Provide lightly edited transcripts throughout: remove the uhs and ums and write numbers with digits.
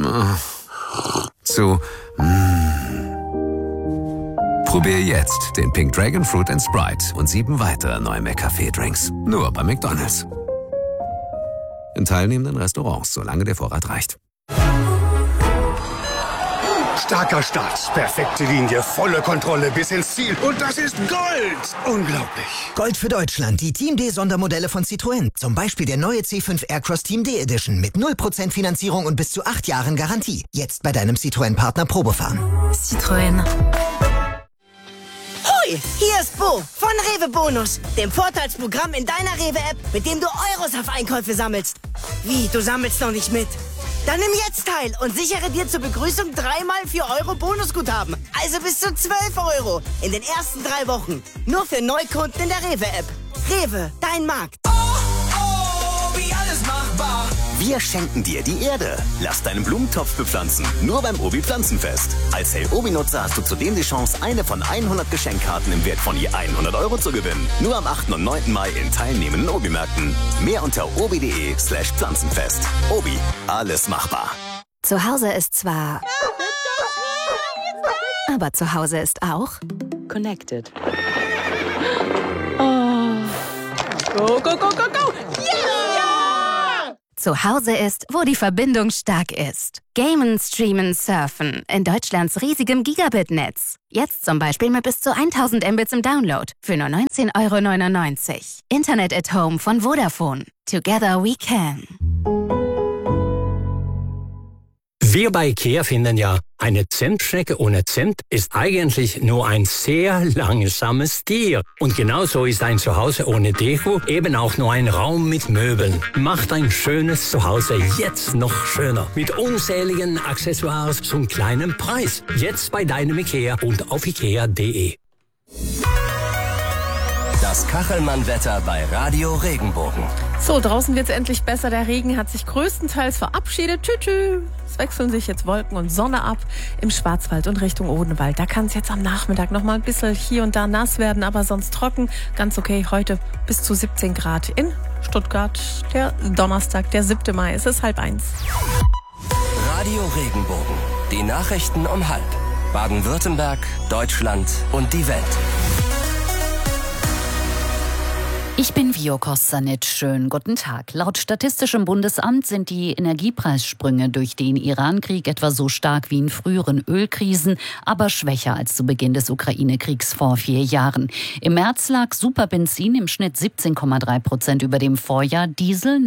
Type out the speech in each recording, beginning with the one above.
zu Probier jetzt den Pink Dragon Fruit & Sprite und 7 weitere neue McCafé-Drinks. Nur bei McDonald's. In teilnehmenden Restaurants, solange der Vorrat reicht. Starker Start, perfekte Linie, volle Kontrolle bis ins Ziel. Und das ist Gold! Unglaublich. Gold für Deutschland, die Team D-Sondermodelle von Citroën. Zum Beispiel der neue C5 Aircross Team D Edition mit 0% Finanzierung und bis zu 8 Jahren Garantie. Jetzt bei deinem Citroën-Partner Probefahren. Citroën. Hoi, hier ist Bo von Rewe Bonus, dem Vorteilsprogramm in deiner Rewe-App, mit dem du Euros auf Einkäufe sammelst. Wie, du sammelst noch nicht mit? Dann nimm jetzt teil und sichere dir zur Begrüßung 3x 4 Euro Bonusguthaben. Also bis zu 12 Euro in den ersten 3 Wochen. Nur für Neukunden in der Rewe-App. Rewe, dein Markt. Wie alles machbar. Wir schenken dir die Erde. Lass deinen Blumentopf bepflanzen. Nur beim Obi Pflanzenfest. Als Hey Obi-Nutzer hast du zudem die Chance, eine von 100 Geschenkkarten im Wert von je 100 Euro zu gewinnen. Nur am 8. und 9. Mai in teilnehmenden Obi-Märkten. Mehr unter obi.de/Pflanzenfest. Obi, alles machbar. Zu Hause ist zwar... Aber zu Hause ist auch... Connected. Oh. Go, go, go, go, go! Yeah! Zu Hause ist, wo die Verbindung stark ist. Gamen, streamen, surfen. In Deutschlands riesigem Gigabit-Netz. Jetzt zum Beispiel mit bis zu 1000 Mbits im Download. Für nur 19,99 €. Internet at Home von Vodafone. Together we can. Wir bei IKEA finden ja, eine Zimtschnecke ohne Zimt ist eigentlich nur ein sehr langsames Tier. Und genauso ist ein Zuhause ohne Deko eben auch nur ein Raum mit Möbeln. Macht ein schönes Zuhause jetzt noch schöner. Mit unzähligen Accessoires zum kleinen Preis. Jetzt bei deinem IKEA und auf ikea.de. Das Kachelmann-Wetter bei Radio Regenbogen. So, draußen wird es endlich besser. Der Regen hat sich größtenteils verabschiedet. Tschüss. Es wechseln sich jetzt Wolken und Sonne ab im Schwarzwald und Richtung Odenwald. Da kann es jetzt am Nachmittag noch mal ein bisschen hier und da nass werden, aber sonst trocken. Ganz okay. Heute bis zu 17 Grad in Stuttgart. Der Donnerstag, der 7. Mai. Es ist 12:30. Radio Regenbogen. Die Nachrichten um 12:30. Baden-Württemberg, Deutschland und die Welt. Ich bin Vio Kostanic. Schönen guten Tag. Laut Statistischem Bundesamt sind die Energiepreissprünge durch den Iran-Krieg etwa so stark wie in früheren Ölkrisen, aber schwächer als zu Beginn des Ukraine-Kriegs vor 4 Jahren. Im März lag Superbenzin im Schnitt 17,3% über dem Vorjahr, Diesel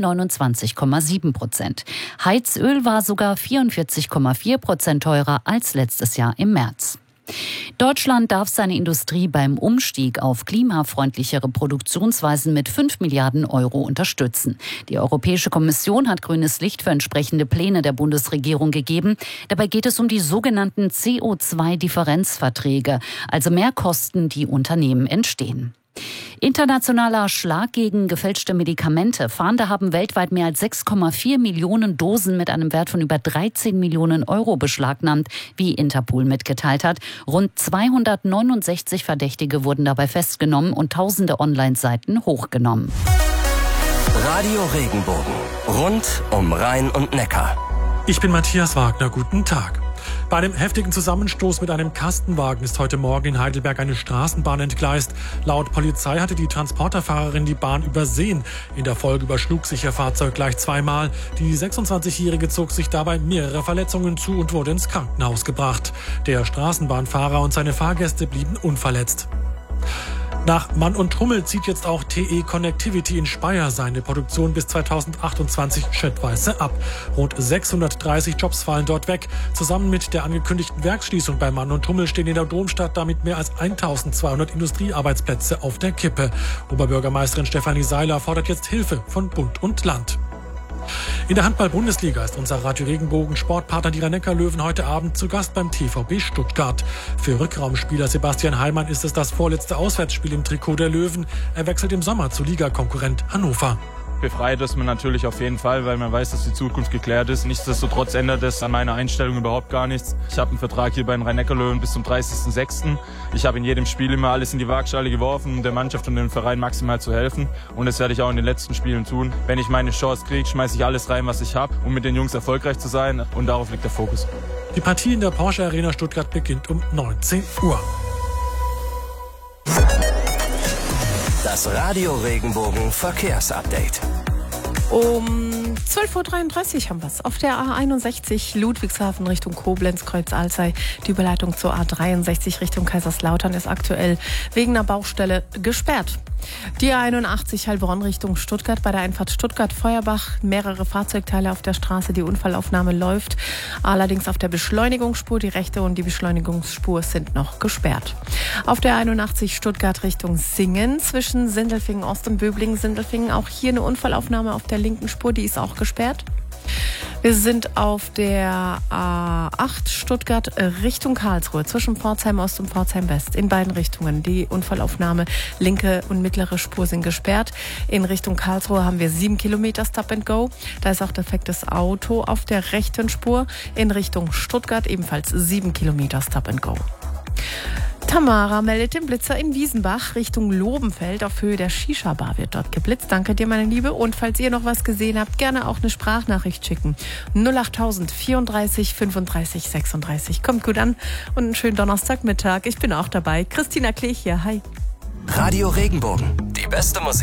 29,7%. Heizöl war sogar 44,4% teurer als letztes Jahr im März. Deutschland darf seine Industrie beim Umstieg auf klimafreundlichere Produktionsweisen mit 5 Milliarden Euro unterstützen. Die Europäische Kommission hat grünes Licht für entsprechende Pläne der Bundesregierung gegeben. Dabei geht es um die sogenannten CO2-Differenzverträge, also Mehrkosten, die Unternehmen entstehen. Internationaler Schlag gegen gefälschte Medikamente. Fahnder haben weltweit mehr als 6,4 Millionen Dosen mit einem Wert von über 13 Millionen Euro beschlagnahmt, wie Interpol mitgeteilt hat. Rund 269 Verdächtige wurden dabei festgenommen und tausende Online-Seiten hochgenommen. Radio Regenbogen. Rund um Rhein und Neckar. Ich bin Matthias Wagner. Guten Tag. Bei einem heftigen Zusammenstoß mit einem Kastenwagen ist heute Morgen in Heidelberg eine Straßenbahn entgleist. Laut Polizei hatte die Transporterfahrerin die Bahn übersehen. In der Folge überschlug sich ihr Fahrzeug gleich zweimal. Die 26-Jährige zog sich dabei mehrere Verletzungen zu und wurde ins Krankenhaus gebracht. Der Straßenbahnfahrer und seine Fahrgäste blieben unverletzt. Nach Mann und Hummel zieht jetzt auch TE Connectivity in Speyer seine Produktion bis 2028 schrittweise ab. Rund 630 Jobs fallen dort weg. Zusammen mit der angekündigten Werksschließung bei Mann und Hummel stehen in der Domstadt damit mehr als 1200 Industriearbeitsplätze auf der Kippe. Oberbürgermeisterin Stefanie Seiler fordert jetzt Hilfe von Bund und Land. In der Handball-Bundesliga ist unser Radio Regenbogen Sportpartner die Rhein-Neckar-Löwen heute Abend zu Gast beim TVB Stuttgart. Für Rückraumspieler Sebastian Heimann ist es das vorletzte Auswärtsspiel im Trikot der Löwen. Er wechselt im Sommer zu Ligakonkurrent Hannover. Befreit ist man natürlich auf jeden Fall, weil man weiß, dass die Zukunft geklärt ist. Nichtsdestotrotz ändert es an meiner Einstellung überhaupt gar nichts. Ich habe einen Vertrag hier bei den Rhein-Neckar-Löwen bis zum 30.06. Ich habe in jedem Spiel immer alles in die Waagschale geworfen, um der Mannschaft und dem Verein maximal zu helfen. Und das werde ich auch in den letzten Spielen tun. Wenn ich meine Chance kriege, schmeiße ich alles rein, was ich habe, um mit den Jungs erfolgreich zu sein. Und darauf liegt der Fokus. Die Partie in der Porsche Arena Stuttgart beginnt um 19 Uhr. Das Radio Regenbogen Verkehrsupdate. Um 12.33 Uhr haben wir es. Auf der A61 Ludwigshafen Richtung Koblenz, Kreuz Alzey. Die Überleitung zur A63 Richtung Kaiserslautern ist aktuell wegen einer Baustelle gesperrt. Die A81 Heilbronn Richtung Stuttgart, bei der Einfahrt Stuttgart-Feuerbach mehrere Fahrzeugteile auf der Straße. Die Unfallaufnahme läuft allerdings auf der Beschleunigungsspur. Die rechte und die Beschleunigungsspur sind noch gesperrt. Auf der 81 Stuttgart Richtung Singen zwischen Sindelfingen Ost und Böblingen-Sindelfingen auch hier eine Unfallaufnahme auf der linken Spur. Die ist auch gesperrt. Wir sind auf der A8 Stuttgart Richtung Karlsruhe zwischen Pforzheim Ost und Pforzheim West in beiden Richtungen. Die Unfallaufnahme linke und mittlere Spur sind gesperrt. In Richtung Karlsruhe haben wir 7 Kilometer Stop and Go. Da ist auch defektes Auto auf der rechten Spur. In Richtung Stuttgart ebenfalls 7 Kilometer Stop and Go. Tamara meldet den Blitzer in Wiesenbach Richtung Lobenfeld. Auf Höhe der Shisha-Bar wird dort geblitzt. Danke dir, meine Liebe. Und falls ihr noch was gesehen habt, gerne auch eine Sprachnachricht schicken. 08000 34 35 36. Kommt gut an und einen schönen Donnerstagmittag. Ich bin auch dabei. Christina Klech hier. Hi. Radio Regenbogen. Die beste Musik.